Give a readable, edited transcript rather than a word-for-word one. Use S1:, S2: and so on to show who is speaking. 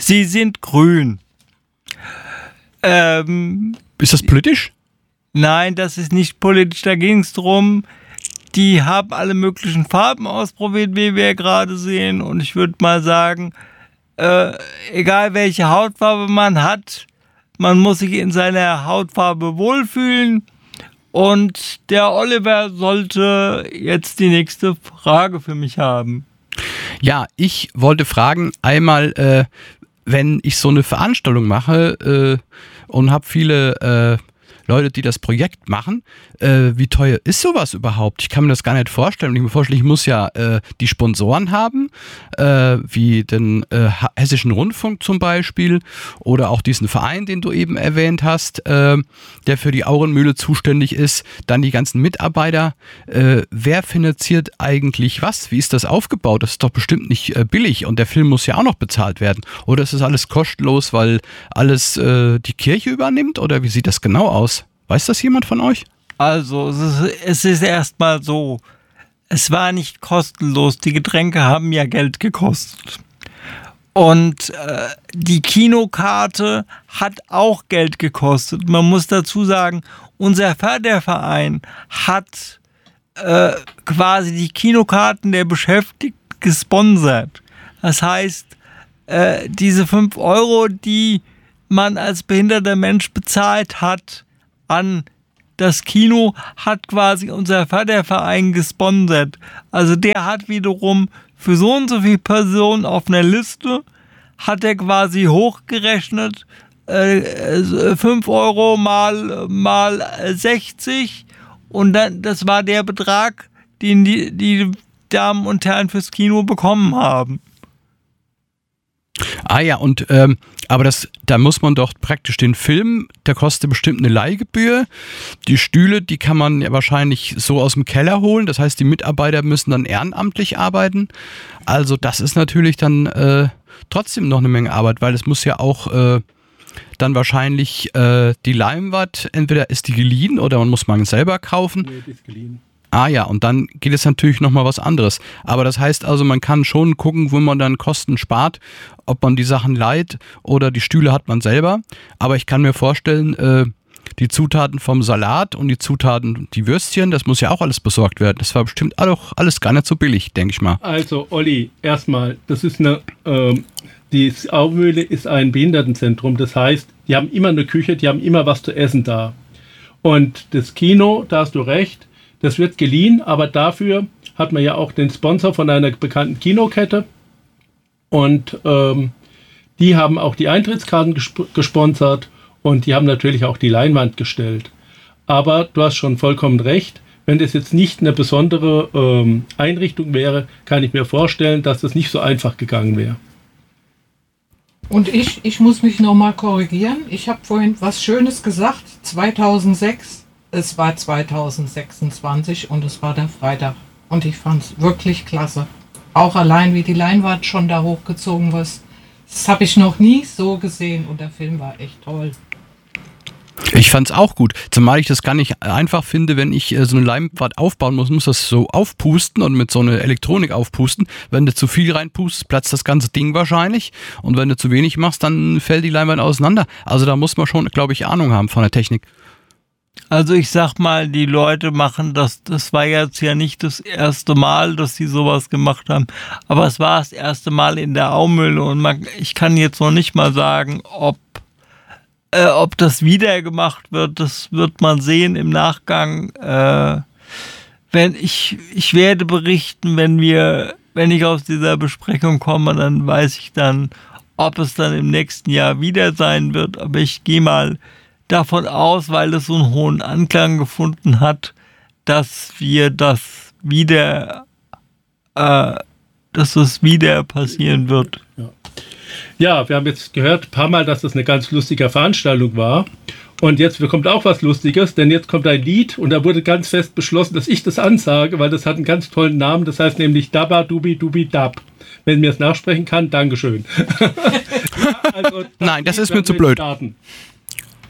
S1: Sie sind grün.
S2: Ist das politisch?
S1: Nein, das ist nicht politisch. Da ging es darum, die haben alle möglichen Farben ausprobiert, wie wir gerade sehen. Und ich würde mal sagen, egal welche Hautfarbe man hat, man muss sich in seiner Hautfarbe wohlfühlen. Und der Oliver sollte jetzt die nächste Frage für mich haben.
S2: Ja, ich wollte fragen, einmal, wenn ich so eine Veranstaltung mache und habe viele Leute, die das Projekt machen, wie teuer ist sowas überhaupt? Ich kann mir das gar nicht vorstellen. Und ich mir vorstellen, ich muss ja die Sponsoren haben, wie den Hessischen Rundfunk zum Beispiel oder auch diesen Verein, den du eben erwähnt hast, der für die Aurenmühle zuständig ist, dann die ganzen Mitarbeiter. Wer finanziert eigentlich was? Wie ist das aufgebaut? Das ist doch bestimmt nicht billig und der Film muss ja auch noch bezahlt werden. Oder ist das alles kostenlos, weil alles die Kirche übernimmt? Oder wie sieht das genau aus? Weiß das jemand von euch?
S1: Also, es ist erstmal so, es war nicht kostenlos, die Getränke haben ja Geld gekostet. Und die Kinokarte hat auch Geld gekostet. Man muss dazu sagen, unser Förderverein hat quasi die Kinokarten der Beschäftigten gesponsert. Das heißt, diese 5 Euro, die man als behinderter Mensch bezahlt hat an das Kino, hat quasi unser Förderverein gesponsert. Also der hat wiederum für so und so viele Personen auf einer Liste, hat er quasi hochgerechnet, 5 Euro mal 60 und dann, das war der Betrag, den die Damen und Herren fürs Kino bekommen haben.
S2: Ah ja, und aber da muss man doch praktisch den Film, der kostet bestimmt eine Leihgebühr. Die Stühle, die kann man ja wahrscheinlich so aus dem Keller holen. Das heißt, die Mitarbeiter müssen dann ehrenamtlich arbeiten. Also das ist natürlich dann trotzdem noch eine Menge Arbeit, weil es muss ja auch dann wahrscheinlich die Leinwand, entweder ist die geliehen oder man muss selber kaufen.
S3: Nee, die ist geliehen.
S2: Ah ja, und dann geht es natürlich nochmal was anderes. Aber das heißt also, man kann schon gucken, wo man dann Kosten spart, ob man die Sachen leiht oder die Stühle hat man selber. Aber ich kann mir vorstellen, die Zutaten vom Salat und die Zutaten, die Würstchen, das muss ja auch alles besorgt werden. Das war bestimmt auch alles gar nicht so billig, denke ich mal.
S3: Also Olli, erstmal, das ist die Aurenmühle ist ein Behindertenzentrum. Das heißt, die haben immer eine Küche, die haben immer was zu essen da. Und das Kino, da hast du recht, das wird geliehen, aber dafür hat man ja auch den Sponsor von einer bekannten Kinokette und die haben auch die Eintrittskarten gesponsert und die haben natürlich auch die Leinwand gestellt. Aber du hast schon vollkommen recht, wenn das jetzt nicht eine besondere Einrichtung wäre, kann ich mir vorstellen, dass das nicht so einfach gegangen wäre.
S4: Und ich muss mich nochmal korrigieren. Ich habe vorhin was Schönes gesagt, 2006. Es war 2026 und es war der Freitag. Und ich fand es wirklich klasse. Auch allein, wie die Leinwand schon da hochgezogen war. Das habe ich noch nie so gesehen und der Film war echt toll.
S2: Ich fand es auch gut, zumal ich das gar nicht einfach finde, wenn ich so eine Leinwand aufbauen muss das so aufpusten und mit so einer Elektronik aufpusten. Wenn du zu viel reinpustest, platzt das ganze Ding wahrscheinlich und wenn du zu wenig machst, dann fällt die Leinwand auseinander. Also da muss man schon, glaube ich, Ahnung haben von der Technik.
S1: Also ich sag mal, die Leute machen das war jetzt ja nicht das erste Mal, dass sie sowas gemacht haben, aber es war das erste Mal in der Aumühle und ich kann jetzt noch nicht mal sagen, ob das wieder gemacht wird, das wird man sehen im Nachgang. Ich werde berichten, wenn ich aus dieser Besprechung komme, dann weiß ich dann, ob es dann im nächsten Jahr wieder sein wird, aber ich gehe mal davon aus, weil es so einen hohen Anklang gefunden hat, dass es wieder passieren wird.
S3: Ja, wir haben jetzt gehört ein paar Mal, dass das eine ganz lustige Veranstaltung war. Und jetzt kommt auch was Lustiges, denn jetzt kommt ein Lied und da wurde ganz fest beschlossen, dass ich das ansage, weil das hat einen ganz tollen Namen, das heißt nämlich Dabba Dubi Dubi Dab. Wenn mir es nachsprechen kann, Dankeschön. Ja, also,
S2: nein, das ist mir zu blöd.
S3: Starten.